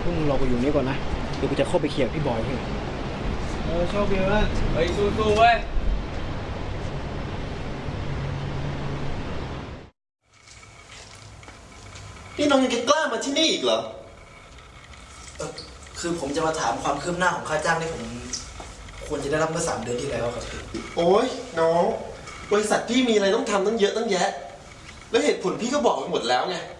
พวกมึงรอกูอยู่นี่ก่อนนะเดี๋ยวกูจะเข้าไปเคลียร์พี่บอยให้โชคดีนะเฮ้ยสู้ๆเว้ยนี่น้องยังกล้ามาที่นี่อีกเหรอคือผมจะมาถามความคืบหน้าของค่าจ้างที่ผมควรจะได้รับเมื่อ3 เดือนที่แล้วครับโอ้ยน้องบริษัทพี่มีอะไรต้องทำตั้งเยอะตั้งแยะแล้วเหตุผลพี่ก็บอกไปหมดแล้วไง